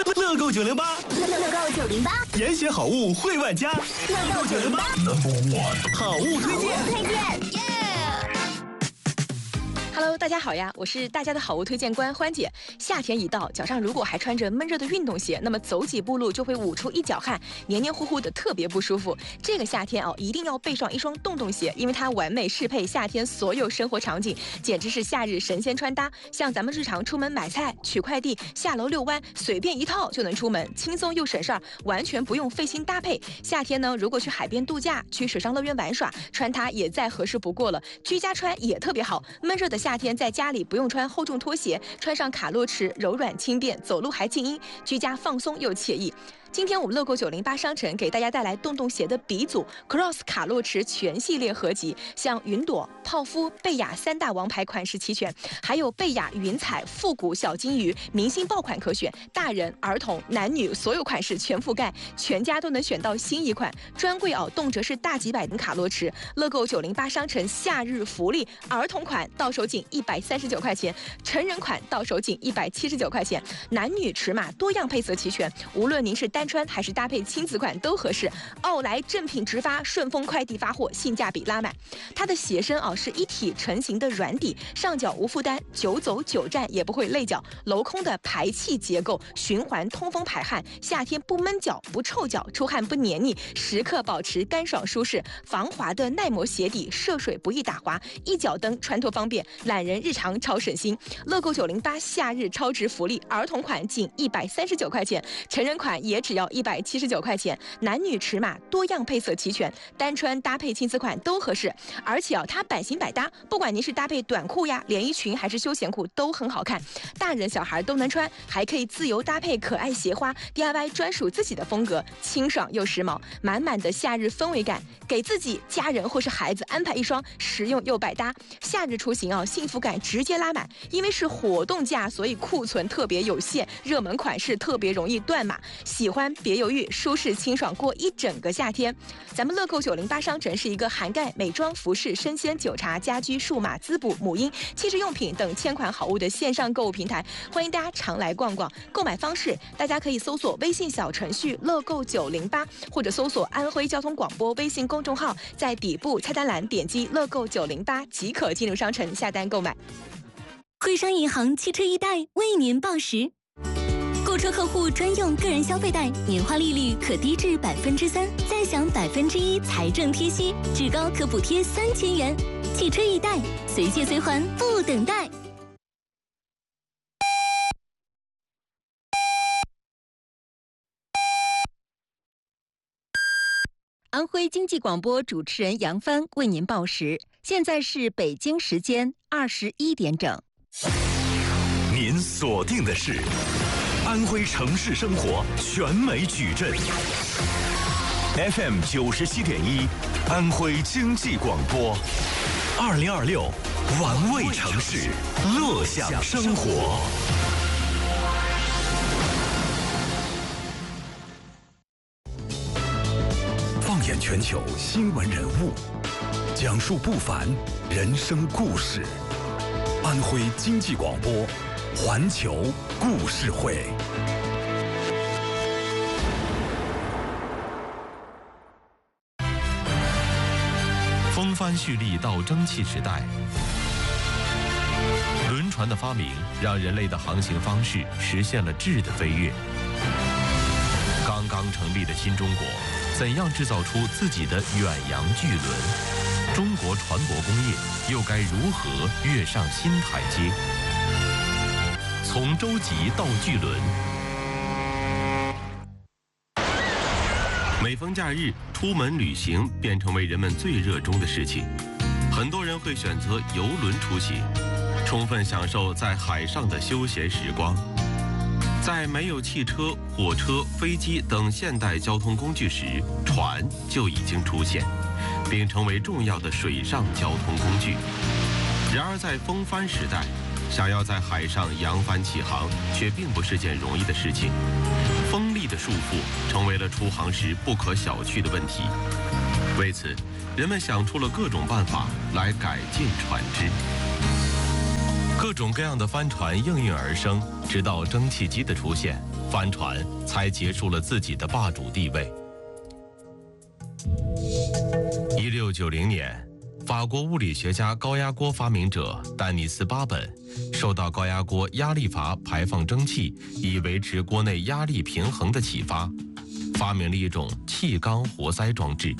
乐购908， 乐购908， 严选好物惠万家。 乐购908 Number 1，好物推荐。 Hello， 大家好呀，我是大家的好物推荐官欢姐。夏天一到，脚上如果还穿着闷热的运动鞋，那么走几步路就会捂出一脚汗，黏黏糊糊的，特别不舒服。这个夏天一定要备上一双洞洞鞋，因为它完美适配夏天所有生活场景，简直是夏日神仙穿搭。像咱们日常出门买菜、取快递、下楼遛弯，随便一套就能出门，轻松又省事儿，完全不用费心搭配。夏天呢，如果去海边度假、去水上乐园玩耍，穿它也再合适不过了。居家穿也特别好，闷热的夏天在家里不用穿厚重拖鞋，穿上卡洛驰柔软轻便，走路还静音，居家放松又惬意。今天我们乐购908商城给大家带来洞洞鞋的鼻祖 Cross 卡洛驰全系列合集，像云朵、泡芙、贝雅3大王牌款式齐全，还有贝雅云彩、复古小金鱼明星爆款可选，大人、儿童、男女所有款式全覆盖，全家都能选到新一款。专柜动辄是大几百的卡洛驰，乐购908商城夏日福利，儿童款到手仅139块钱，成人款到手仅179块钱，男女尺码多样配色齐全，无论您是单穿还是搭配亲子款都合适。奥莱正品直发，顺丰快递发货，性价比拉满。它的鞋身是一体成型的软底，上脚无负担，久走久站也不会累脚。镂空的排气结构，循环通风排汗，夏天不闷脚不臭脚，出汗不黏腻，时刻保持干爽舒适。防滑的耐磨鞋底，涉水不易打滑，一脚蹬穿脱方便，懒人日常超省心。乐购908夏日超值福利，儿童款仅139块钱，成人款也只要179块钱，男女尺码多样配色齐全，单穿搭配亲子款都合适。而且它版型百搭，不管您是搭配短裤呀、连衣裙还是休闲裤都很好看，大人小孩都能穿，还可以自由搭配可爱鞋花 ，DIY 专属自己的风格，清爽又时髦，满满的夏日氛围感。给自己、家人或是孩子安排一双实用又百搭，夏日出行幸福感直接拉满。因为是活动价，所以库存特别有限，热门款式特别容易断码。喜欢别犹豫，舒适清爽过一整个夏天。咱们乐购908商城是一个涵盖美妆、服饰、生鲜、酒茶、家居、数码、滋补、母婴、汽车用品等千款好物的线上购物平台，欢迎大家常来逛逛。购买方式，大家可以搜索微信小程序乐购908，或者搜索安徽交通广播微信公众号，在底部菜单栏点击乐购908即可进入商城下单购买。 汇商银行汽车一贷为您报时，购车客户专用个人消费贷，年化利率可低至3%，再享1%财政贴息，至高可补贴3000元。汽车一贷，随借随还，不等待。 安徽经济广播主持人杨帆为您报时，现在是北京时间21点整。 您锁定的是安徽城市生活选美矩阵 FM 97.1，安徽经济广播，2026玩味城市，乐享生活。放眼全球新闻人物，讲述不凡人生故事。安徽经济广播，环球故事会。风帆蓄力到蒸汽时代，轮船的发明让人类的航行方式实现了质的飞跃。刚刚成立的新中国，怎样制造出自己的远洋巨轮？中国船舶工业又该如何跃上新台阶？从洲际到巨轮，每逢假日，出门旅行便成为人们最热衷的事情。很多人会选择游轮出行，充分享受在海上的休闲时光。在没有汽车、火车、飞机等现代交通工具时，船就已经出现，并成为重要的水上交通工具。然而，在风帆时代，想要在海上扬帆起航，却并不是件容易的事情。风力的束缚成为了出航时不可小觑的问题。为此，人们想出了各种办法来改进船只。各种各样的帆船应运而生，直到蒸汽机的出现， 帆船才结束了自己的霸主地位。1690年，法国物理学家高压锅发明者丹尼斯·巴本受到高压锅压力阀排放蒸汽以维持锅内压力平衡的启发，发明了一种气缸活塞装置。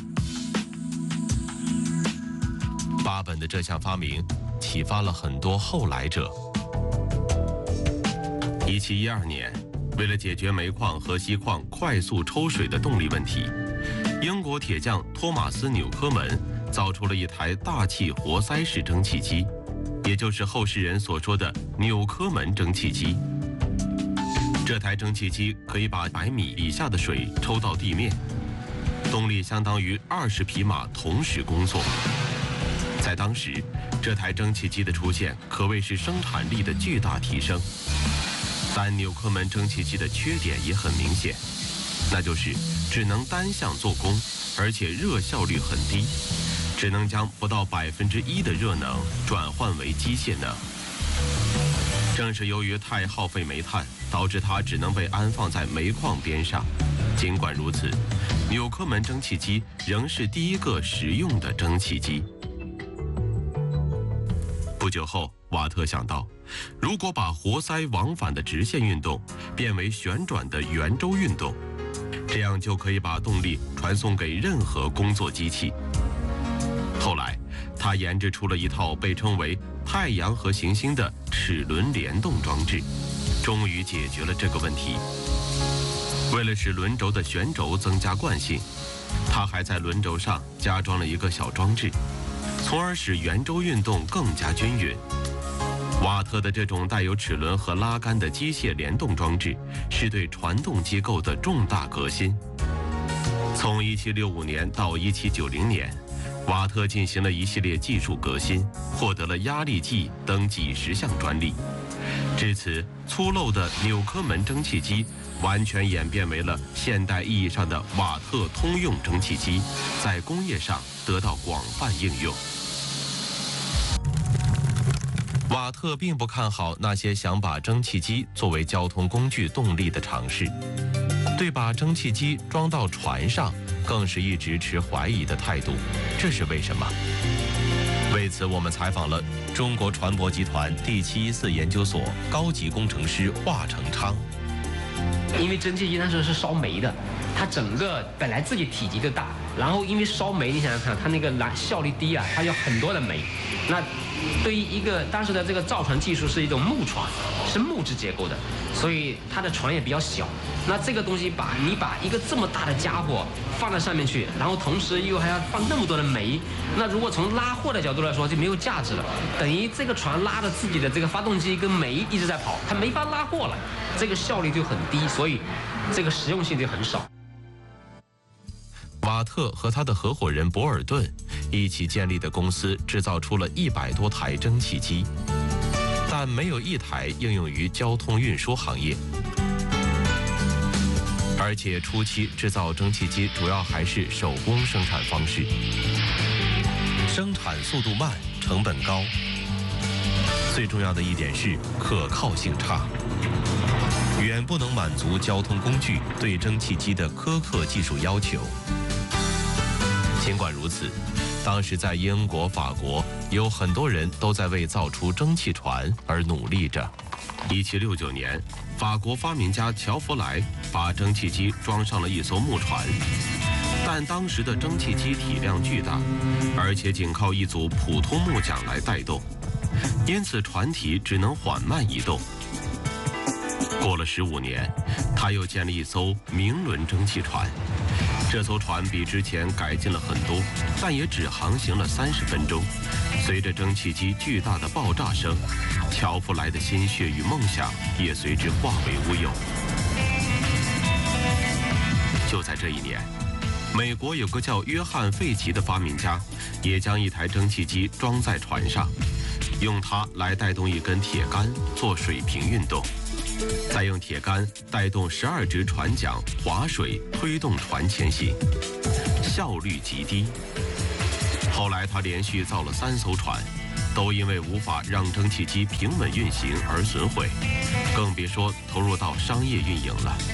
巴本的这项发明启发了很多后来者。1712年，为了解决煤矿和锡矿快速抽水的动力问题，英国铁匠托马斯·纽科门造出了一台大气活塞式蒸汽机，也就是后世人所说的纽科门蒸汽机。这台蒸汽机可以把100米以下的水抽到地面，动力相当于20匹马同时工作。在当时，这台蒸汽机的出现可谓是生产力的巨大提升。但纽科门蒸汽机的缺点也很明显，那就是只能单向做功，而且热效率很低，只能将不到1%的热能转换为机械能。正是由于太耗费煤炭，导致它只能被安放在煤矿边上。尽管如此，纽科门蒸汽机仍是第一个实用的蒸汽机。不久后，瓦特想到，如果把活塞往返的直线运动变为旋转的圆周运动，这样就可以把动力传送给任何工作机器。后来，他研制出了一套被称为太阳和行星的齿轮联动装置，终于解决了这个问题。为了使轮轴的旋轴增加惯性，他还在轮轴上加装了一个小装置，从而使圆周运动更加均匀。瓦特的这种带有齿轮和拉杆的机械联动装置，是对传动机构的重大革新。从1765年到1790年，瓦特进行了一系列技术革新，获得了压力计等几十项专利。至此，粗陋的纽科门蒸汽机完全演变为了现代意义上的瓦特通用蒸汽机，在工业上得到广泛应用。瓦特并不看好那些想把蒸汽机作为交通工具动力的尝试，对把蒸汽机装到船上更是一直持怀疑的态度。这是为什么？为此，我们采访了中国船舶集团第714研究所高级工程师华成昌。 因为蒸汽机那时候是烧煤的，它整个本来自己体积就大，然后因为烧煤，你想想看，它那个效率低啊，它要很多的煤。那对于一个当时的这个造船技术是一种木船，是木质结构的，所以它的船也比较小。那这个东西你把一个这么大的家伙放在上面去，然后同时又还要放那么多的煤，那如果从拉货的角度来说就没有价值了，等于这个船拉着自己的这个发动机跟煤一直在跑，它没法拉货了，这个效率就很低，所以这个实用性就很少。 瓦特和他的合伙人博尔顿一起建立的公司制造出了100多台蒸汽机，但没有一台应用于交通运输行业。而且初期制造蒸汽机主要还是手工生产方式，生产速度慢，成本高，最重要的一点是可靠性差，远不能满足交通工具对蒸汽机的苛刻技术要求。尽管如此，当时在英国、法国有很多人都在为造出蒸汽船而努力着。1769年，法国发明家乔弗莱把蒸汽机装上了一艘木船，但当时的蒸汽机体量巨大，而且仅靠一组普通木桨来带动，因此船体只能缓慢移动。过了15年，他又建了一艘明轮蒸汽船。这艘船比之前改进了很多，但也只航行了30分钟。随着蒸汽机巨大的爆炸声，乔弗莱的心血与梦想也随之化为乌有。就在这一年，美国有个叫约翰·费奇的发明家，也将一台蒸汽机装在船上，用它来带动一根铁杆做水平运动，再用铁杆带动12只船桨划水推动船前行，效率极低。后来他连续造了3艘船， 都因为无法让蒸汽机平稳运行而损毁，更别说投入到商业运营了。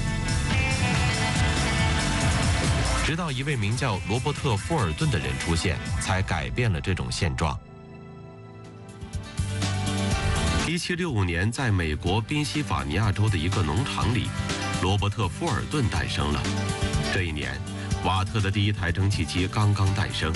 直到一位名叫罗伯特·富尔顿的人出现，才改变了这种现状。1765年，在美国宾夕法尼亚州的一个农场里，罗伯特·富尔顿诞生了。这一年，瓦特的第一台蒸汽机刚刚诞生。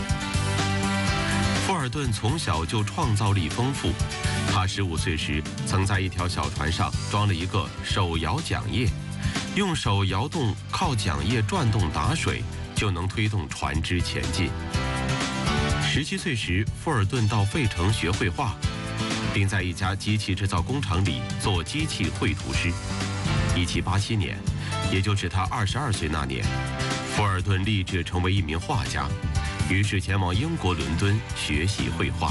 富尔顿从小就创造力丰富，他15岁时曾在一条小船上装了一个手摇桨叶，用手摇动靠桨叶转动打水，就能推动船只前进。17岁时，富尔顿到费城学绘画，并在一家机器制造工厂里做机器绘图师。1787年，也就是他22岁那年，富尔顿立志成为一名画家，于是前往英国伦敦学习绘画。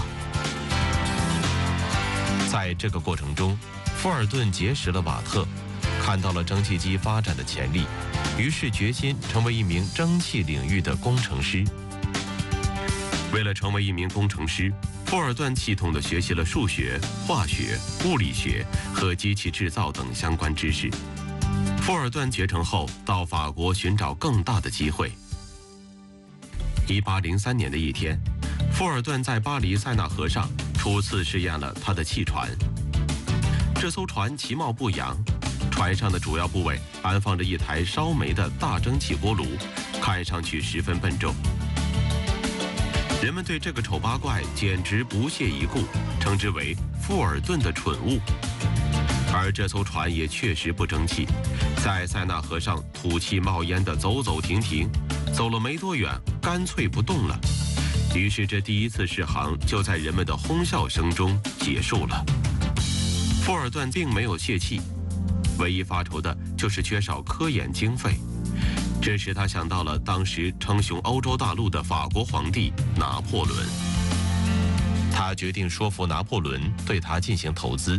在这个过程中，富尔顿结识了瓦特，看到了蒸汽机发展的潜力，于是决心成为一名蒸汽领域的工程师。为了成为一名工程师，富尔顿系统地学习了数学、化学、物理学和机器制造等相关知识。富尔顿学成后，到法国寻找更大的机会。1803年的一天，富尔顿在巴黎塞纳河上初次试验了他的汽船。这艘船其貌不扬，船上的主要部位安放着一台烧煤的大蒸汽锅炉，看上去十分笨重。人们对这个丑八怪简直不屑一顾，称之为富尔顿的蠢物。而这艘船也确实不争气，在塞纳河上吐气冒烟的走走停停，走了没多远，干脆不动了。于是这第一次试航就在人们的哄笑声中结束了。富尔顿并没有泄气，唯一发愁的就是缺少科研经费。这使他想到了当时称雄欧洲大陆的法国皇帝拿破仑。他决定说服拿破仑对他进行投资。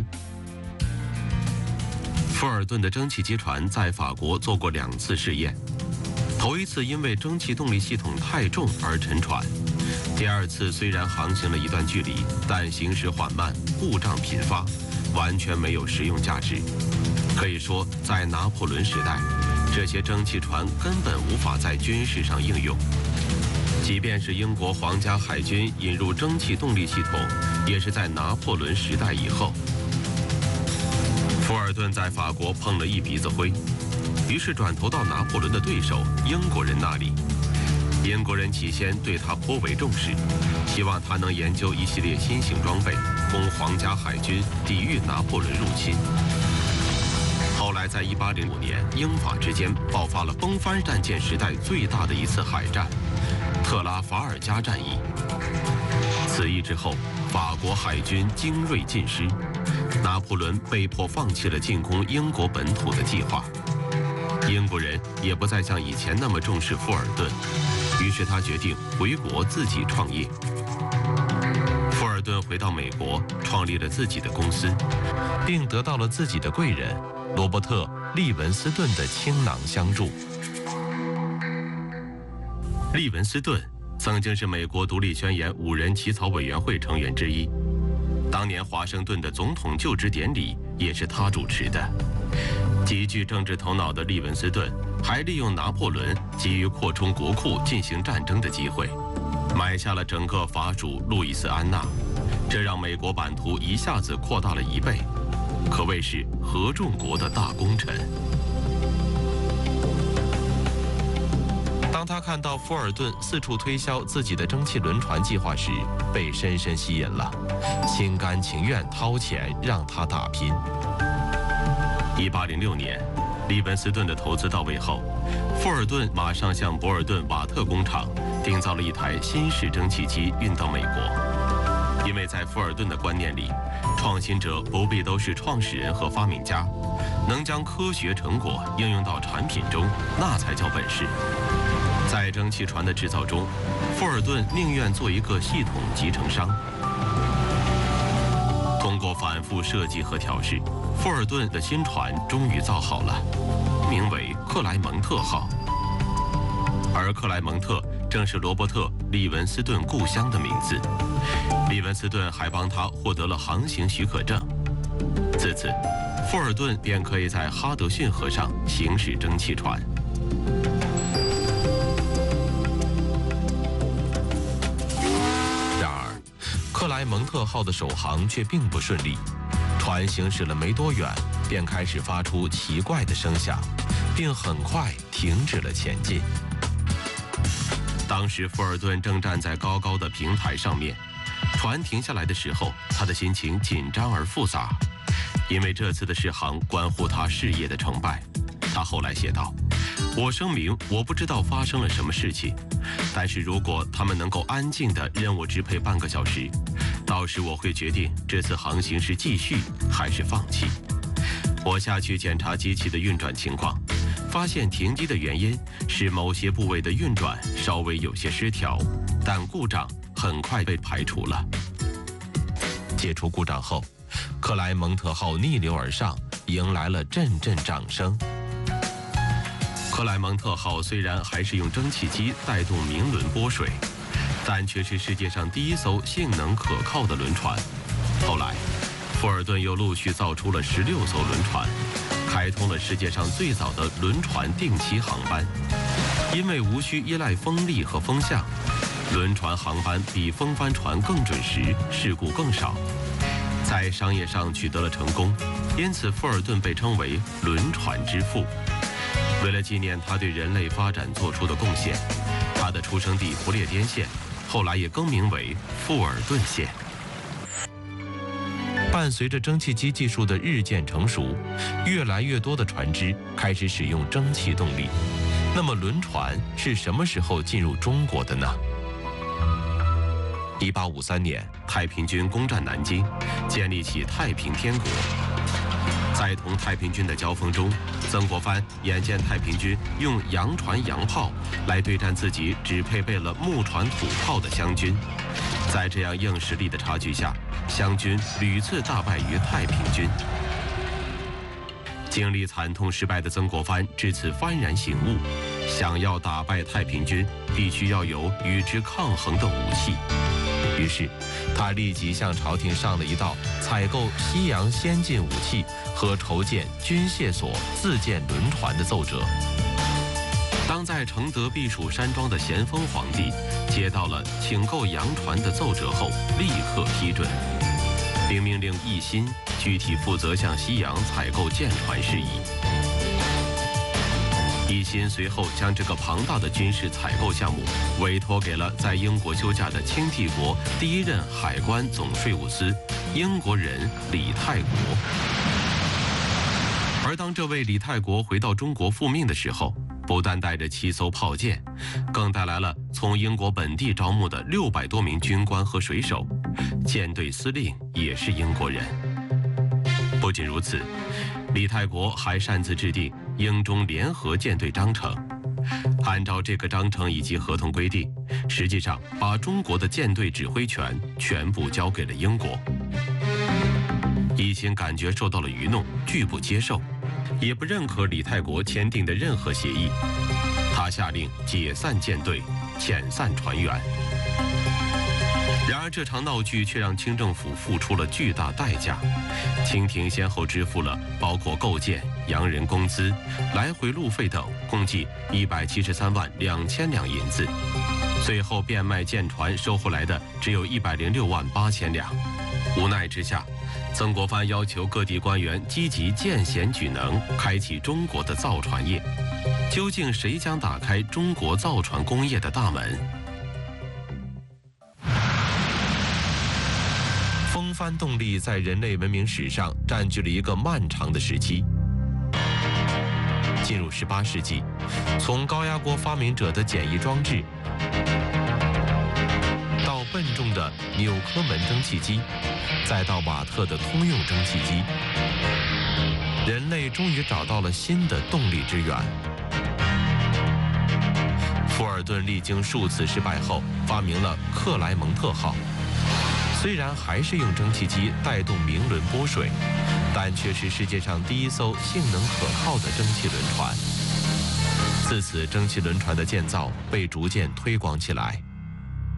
富尔顿的蒸汽机船在法国做过2次试验，头一次因为蒸汽动力系统太重而沉船，第2次虽然航行了一段距离，但行驶缓慢，故障频发，完全没有实用价值。可以说，在拿破仑时代，这些蒸汽船根本无法在军事上应用。即便是英国皇家海军引入蒸汽动力系统，也是在拿破仑时代以后。富尔顿在法国碰了一鼻子灰，于是转投到拿破仑的对手英国人那里。英国人起先对他颇为重视，希望他能研究一系列新型装备，供皇家海军抵御拿破仑入侵。后来在1805年，英法之间爆发了风帆战舰时代最大的一次海战——特拉法尔加战役。此役之后，法国海军精锐尽失，拿破仑被迫放弃了进攻英国本土的计划。英国人也不再像以前那么重视富尔顿，于是他决定回国自己创业。富尔顿回到美国，创立了自己的公司，并得到了自己的贵人罗伯特·利文斯顿的倾囊相助。利文斯顿曾经是美国独立宣言5人起草委员会成员之一，当年华盛顿的总统就职典礼也是他主持的。极具政治头脑的利文斯顿还利用拿破仑急于扩充国库进行战争的机会，买下了整个法属路易斯安那，这让美国版图一下子扩大了1倍，可谓是合众国的大功臣。当他看到富尔顿四处推销自己的蒸汽轮船计划时，被深深吸引了，心甘情愿掏钱让他打拼。1806年，利文斯顿的投资到位后，富尔顿马上向博尔顿瓦特工厂订造了一台新式蒸汽机运到美国。因为在富尔顿的观念里，创新者不必都是创始人和发明家，能将科学成果应用到产品中，那才叫本事。在蒸汽船的制造中，富尔顿宁愿做一个系统集成商。通过反复设计和调试，富尔顿的新船终于造好了，名为克莱蒙特号。而克莱蒙特正是罗伯特· 利文斯顿故乡的名字。利文斯顿还帮他获得了航行许可证。自此，富尔顿便可以在哈德逊河上行驶蒸汽船。然而，克莱蒙特号的首航却并不顺利，船行驶了没多远，便开始发出奇怪的声响，并很快停止了前进。当时，富尔顿正站在高高的平台上面。船停下来的时候，他的心情紧张而复杂，因为这次的试航关乎他事业的成败。他后来写道：“我声明，我不知道发生了什么事情，但是如果他们能够安静地任我支配半个小时，到时我会决定这次航行是继续还是放弃。”我下去检查机器的运转情况，发现停机的原因是某些部位的运转稍微有些失调，但故障很快被排除了。解除故障后，克莱蒙特号逆流而上，迎来了阵阵掌声。克莱蒙特号虽然还是用蒸汽机带动明轮拨水，但却是世界上第一艘性能可靠的轮船。后来，富尔顿又陆续造出了16艘轮船，开通了世界上最早的轮船定期航班。因为无需依赖风力和风向，轮船航班比风帆船更准时，事故更少，在商业上取得了成功，因此富尔顿被称为轮船之父。为了纪念他对人类发展做出的贡献，他的出生地不列颠县后来也更名为富尔顿县。伴随着蒸汽机技术的日渐成熟，越来越多的船只开始使用蒸汽动力。那么轮船是什么时候进入中国的呢？1853年，太平军攻占南京，建立起太平天国。在同太平军的交锋中，曾国藩眼见太平军用洋船洋炮来对战自己只配备了木船土炮的湘军，在这样硬实力的差距下，湘军屡次大败于太平军。经历惨痛失败的曾国藩至此幡然醒悟，想要打败太平军，必须要有与之抗衡的武器。于是，他立即向朝廷上了一道采购西洋先进武器和筹建军械所、自建轮船的奏折。当在承德避暑山庄的咸丰皇帝接到了请购洋船的奏折后，立刻批准，并命令奕欣具体负责向西洋采购舰船事宜。奕欣随后将这个庞大的军事采购项目委托给了在英国休假的清帝国第一任海关总税务司英国人李泰国。而当这位李泰国回到中国复命的时候，不但带着7艘炮舰，更带来了从英国本地招募的600多名军官和水手，舰队司令也是英国人。不仅如此，李泰国还擅自制定英中联合舰队章程，按照这个章程以及合同规定，实际上把中国的舰队指挥权全部交给了英国。奕欣感觉受到了愚弄，拒不接受，也不认可李泰国签订的任何协议。他下令解散舰队，遣散船员。然而这场闹剧却让清政府付出了巨大代价，清廷先后支付了包括构建、洋人工资、来回路费等共计173万2千两银子，最后变卖舰船收回来的只有106万8千两。无奈之下，曾国藩要求各地官员积极荐贤举能，开启中国的造船业。究竟谁将打开中国造船工业的大门？风帆动力在人类文明史上占据了一个漫长的时期。进入18世纪，从高压锅发明者的简易装置，到笨重的纽科门蒸汽机，再到瓦特的通用蒸汽机，人类终于找到了新的动力之源。富尔顿历经数次失败后，发明了克莱蒙特号。虽然还是用蒸汽机带动明轮拨水，但却是世界上第一艘性能可靠的蒸汽轮船。自此，蒸汽轮船的建造被逐渐推广起来。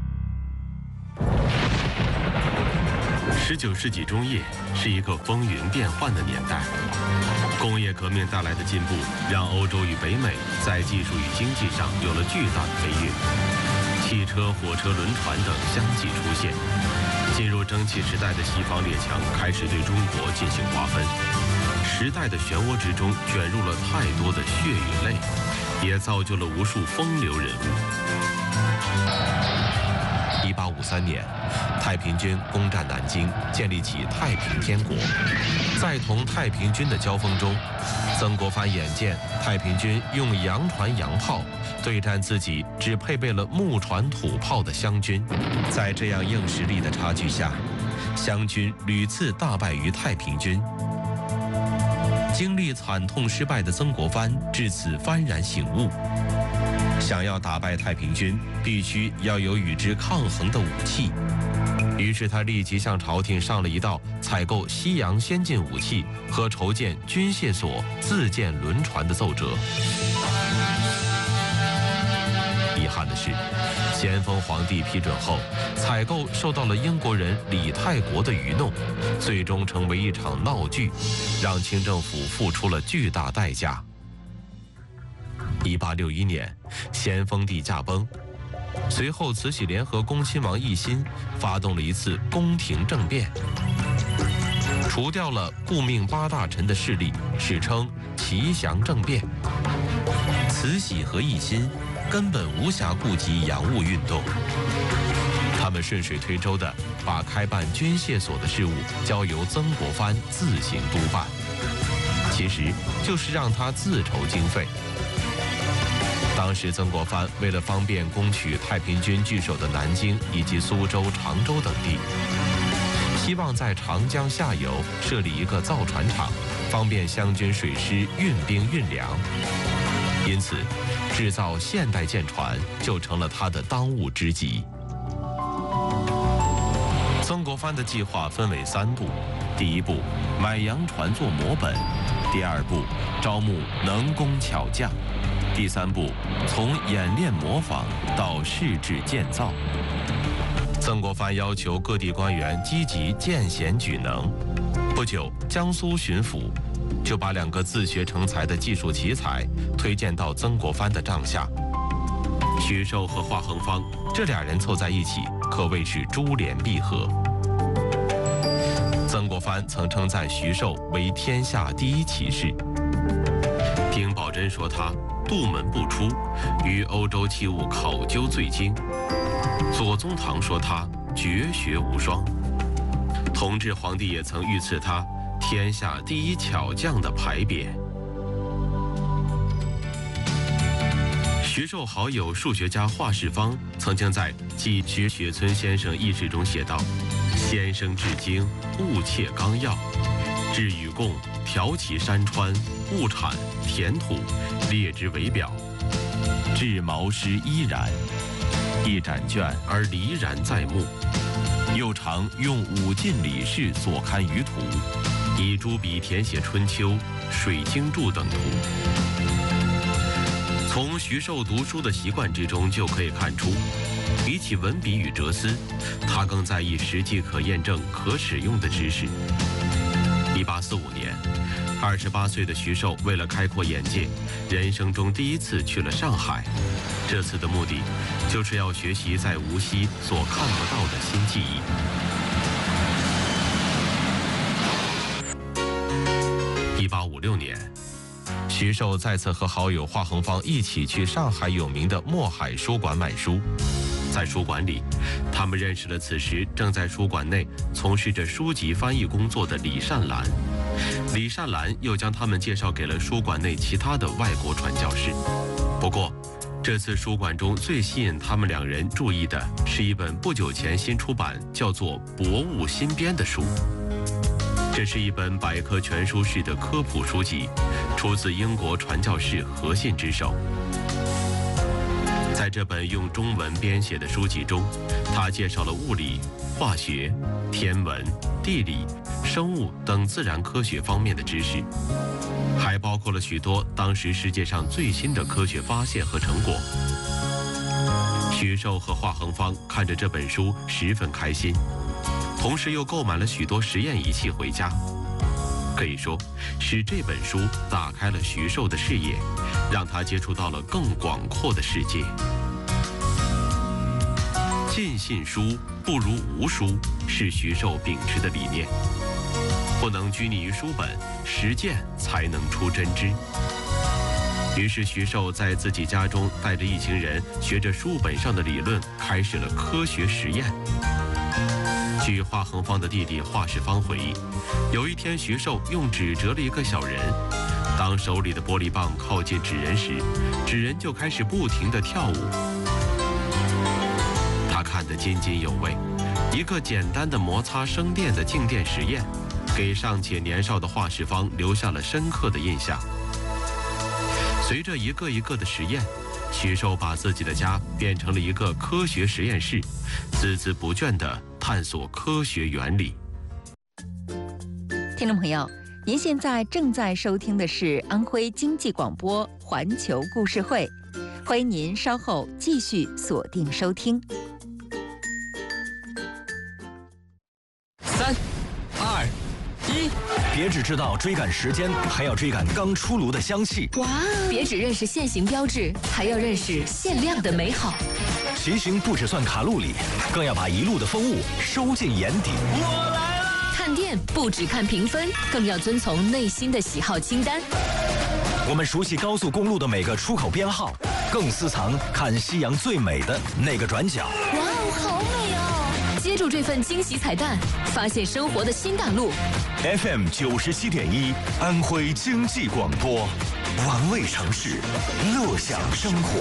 19世纪中叶是一个风云变幻的年代，工业革命带来的进步让欧洲与北美在技术与经济上有了巨大的飞跃，汽车、火车、轮船等相继出现。进入蒸汽时代的西方列强开始对中国进行划分，时代的漩涡之中卷入了太多的血与泪，也造就了无数风流人物。1853年，太平军攻占南京，建立起太平天国。在同太平军的交锋中，曾国藩眼见太平军用洋船洋炮对战自己只配备了木船土炮的湘军，在这样硬实力的差距下，湘军屡次大败于太平军。经历惨痛失败的曾国藩至此幡然醒悟，想要打败太平军，必须要有与之抗衡的武器。于是他立即向朝廷上了一道采购西洋先进武器和筹建军械所、自建轮船的奏折。遗憾的是，咸丰皇帝批准后，采购受到了英国人李泰国的愚弄，最终成为一场闹剧，让清政府付出了巨大代价。1861年，咸丰帝驾崩，随后慈禧联合恭亲王奕欣发动了一次宫廷政变，除掉了顾命八大臣的势力，史称祺祥政变。慈禧和奕欣根本无暇顾及洋务运动，他们顺水推舟地把开办军械所的事务交由曾国藩自行督办，其实就是让他自筹经费。当时曾国藩为了方便攻取太平军据守的南京以及苏州、常州等地，希望在长江下游设立一个造船厂，方便湘军水师运兵运粮。因此，制造现代舰船就成了他的当务之急。曾国藩的计划分为3步：第一步，买洋船做模本；第二步，招募能工巧匠；第3步，从演练模仿到试制建造。曾国藩要求各地官员积极荐贤举能。不久，江苏巡抚就把2个自学成才的技术奇才推荐到曾国藩的帐下。徐寿和华恒芳这2人凑在一起，可谓是珠联璧合。曾国藩曾称赞徐寿为天下第一骑士。丁宝桢说他杜门不出，于欧洲器物考究最精。左宗棠说他绝学无双。同治皇帝也曾御赐他天下第一巧匠的牌匾。徐寿好友数学家华世芳曾经在记徐雪村先生轶事中写道：先生至精，务切纲要，制禹贡，调其山川，物产，田土，列之为表，制毛诗依然，一展卷而离然在目。又常用5进礼事所刊于图，以朱笔填写春秋、水经注等图。从徐寿读书的习惯之中就可以看出，比起文笔与哲思，他更在意实际可验证、可使用的知识。1845年，28岁的徐寿为了开阔眼界，人生中第一次去了上海。这次的目的就是要学习在无锡所看不到的新技艺。1856年，徐寿再次和好友华恒芳一起去上海有名的墨海书馆买书。在书馆里，他们认识了此时正在书馆内从事着书籍翻译工作的李善兰。李善兰又将他们介绍给了书馆内其他的外国传教士。不过，这次书馆中最吸引他们2人注意的是一本不久前新出版，叫做《博物新编》的书。这是一本百科全书式的科普书籍，出自英国传教士何信之手。在这本用中文编写的书籍中，他介绍了物理、化学、天文、地理、生物等自然科学方面的知识，还包括了许多当时世界上最新的科学发现和成果。徐寿和华恒芳看着这本书十分开心，同同时又购买了许多实验仪器回家。可以说，是这本书打开了徐寿的视野，让他接触到了更广阔的世界。尽信书不如无书，是徐寿秉持的理念。不能拘泥于书本，实践才能出真知。于是徐寿在自己家中带着一群人，学着书本上的理论，开始了科学实验。据华恒芳的弟弟华世芳回忆，有一天徐寿用纸折了一个小人，当手里的玻璃棒靠近纸人时，纸人就开始不停地跳舞。他看得津津有味，一个简单的摩擦生电的静电实验，给尚且年少的华世芳留下了深刻的印象。随着一个一个的实验，徐寿把自己的家变成了一个科学实验室，孜孜不倦地探索科学原理。 听众朋友，您现在正在收听的是安徽经济广播环球故事会，欢迎您稍后继续锁定收听。 3、2、1，别只知道追赶时间，还要追赶刚出炉的香气。 哇！别只认识现行标志，还要认识限量的美好。 骑行不只算卡路里，更要把一路的风物收进眼底。我来了！ 看店不只看评分，更要遵从内心的喜好清单。 我们熟悉高速公路的每个出口编号，更私藏看夕阳最美的那个转角。 哇哦，好美哦！接住这份惊喜彩蛋，发现生活的新大陆。 FM 97.1，安徽经济广播，玩味城市，乐享生活。